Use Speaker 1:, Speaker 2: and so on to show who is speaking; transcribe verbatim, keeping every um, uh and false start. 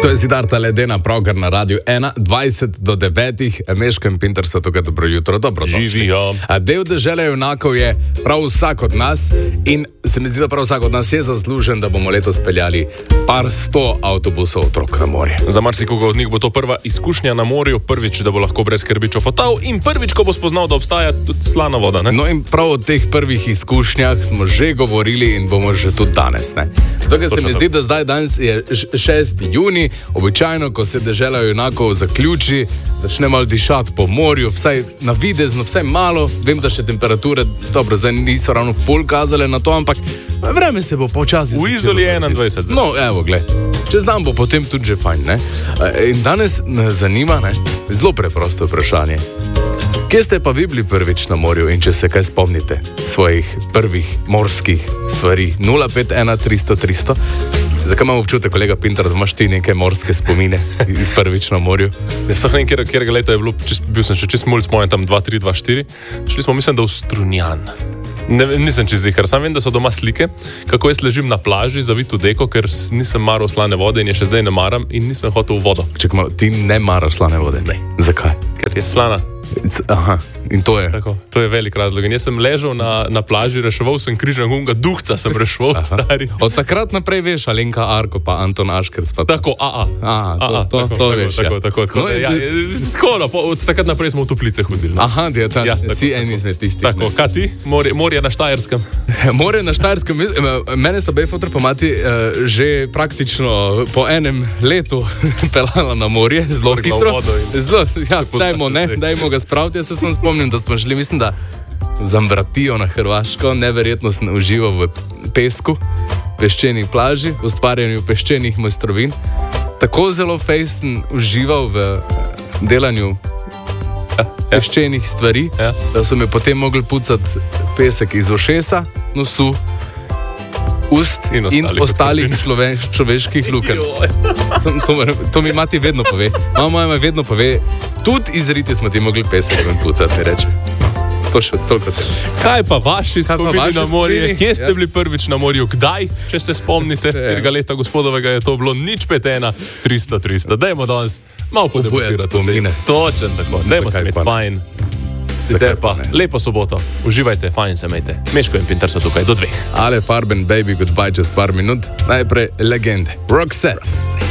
Speaker 1: To je Siddharta Ledena, program na Radiu ena, dvajset do devetih, Meško in Pinter so tukaj, dobro jutro, dobro došli.
Speaker 2: Živijo.
Speaker 1: Del dežele junakov je prav vsak od nas in se mi zdi, da prav vsak od nas je zaslužen, da bomo letos peljali par sto avtobusov otrok na morje.
Speaker 2: Za marsikoga od njih bo to prva izkušnja na morju, prvič, da bo lahko brez skrbi čofotal in prvič, ko bo spoznal, da obstaja tudi slana voda. Ne?
Speaker 1: No in prav o teh prvih izkušnjah smo že govorili in bomo že tudi danes. Ne? Zato, ker se mi zdi, da zdaj danes je šesti junij, običajno, ko se dežela junakov zaključi, začne malo dišati po morju, vsaj navidezno, vsaj malo. Vem, da še temperature, dobro, zdaj niso ravno full kazale na to, ampak vreme se bo počasi.
Speaker 2: V Izoli je enaindvajset.
Speaker 1: No, evo, gled. Čez dan bo potem tudi že fajn, ne? In danes me zanima, ne? Zelo preprosto vprašanje. Kje ste pa vi bili prvič na morju in če se kaj spomnite svojih prvih morskih stvari? nula pet ena tristo tristo. Zakaj imam občutek, kolega Pinter, da imaš ti neke morske spomine iz prvič na morju?
Speaker 2: Jaz sem nekaj, kjer leta je bilo, čist, bil sem še čist mulj spomen, tam dva tri dva štiri. Šli smo, mislim, da v Strunjan. Ne, nisem čez zihar, sam vem, da so doma slike, kako jaz ležim na plaži, zavit v deko, ker nisem maral slane vode in je še zdaj ne maram in nisem hotel v vodo.
Speaker 1: Čekaj malo, ti ne maraš slane vode?
Speaker 2: Ne.
Speaker 1: Zakaj?
Speaker 2: Ker je slana.
Speaker 1: Aha, in to je?
Speaker 2: Tako, to je velik razlog. In jaz sem ležal na, na plaži, reševal sem križan gunga, duhca sem reševal, stari.
Speaker 1: Od takrat naprej veš, Alenka Arko pa Anton Aškerc pa...
Speaker 2: Tako, a, a.
Speaker 1: A, to,
Speaker 2: a, a,
Speaker 1: to,
Speaker 2: tako,
Speaker 1: to
Speaker 2: tako,
Speaker 1: veš,
Speaker 2: tako,
Speaker 1: ja.
Speaker 2: tako, tako,
Speaker 1: No,
Speaker 2: ja, skoro, po, od takrat naprej smo v Toplice hodili. Ne?
Speaker 1: Aha, je ta,
Speaker 2: Ja, tako,
Speaker 1: si en
Speaker 2: tako.
Speaker 1: izmed tistih.
Speaker 2: Tako, kaj ti? Morje, morje na Štajerskem.
Speaker 1: More na Štajerskem, mene sta obe fotopomati uh, že praktično po enem letu pelala na morje, zelo
Speaker 2: Vrgla v
Speaker 1: hitro.
Speaker 2: vodo in-
Speaker 1: Zelo, ja,
Speaker 2: poznate
Speaker 1: dajmo, ne,
Speaker 2: zdaj.
Speaker 1: dajmo ga spraviti. Jaz se sem spomnim, da smo šli, mislim, da Zambratijo na Hrvaško, neverjetno sem užival v pesku, peščenih plaži, ustvarjanju peščenih mojstrovin. Tako zelo fejs sem užival v delanju
Speaker 2: Ja, ja.
Speaker 1: peščenih stvari,
Speaker 2: Ja.
Speaker 1: da so mi potem mogli pucati pesek iz ušesa, nosu, ust
Speaker 2: In
Speaker 1: in, in
Speaker 2: ostalih
Speaker 1: ostalih
Speaker 2: otrobin.
Speaker 1: člove, človeških lukenj. Sem- To, me- to mi mati vedno pove. Mama moja mi vedno pove, tudi iz riti smo ti mogli pesek ven pucati, mi reče. To še toliko tega.
Speaker 2: Kaj pa vaši
Speaker 1: Kaj pa
Speaker 2: spomini
Speaker 1: vaši
Speaker 2: na morje?
Speaker 1: spomini?
Speaker 2: Kje ste
Speaker 1: Ja.
Speaker 2: bili prvič na morju? Kdaj, če se spomnite? Tega leta gospodovega je to bilo nič pet ena tristo tristo. Dajmo danes malo
Speaker 1: Obujati
Speaker 2: podebatirati.
Speaker 1: spomine.
Speaker 2: Točen tako. Dajmo se
Speaker 1: Zakaj
Speaker 2: imeti
Speaker 1: pa ne?
Speaker 2: fajn.
Speaker 1: Zakaj
Speaker 2: Sicer
Speaker 1: pa
Speaker 2: pa
Speaker 1: ne?
Speaker 2: lepo soboto. Uživajte, fajn se imejte. Meško in Pinter so tukaj do dveh.
Speaker 1: Ale Farben, baby, goodbye, čez par minut. Najprej legende. Roxette.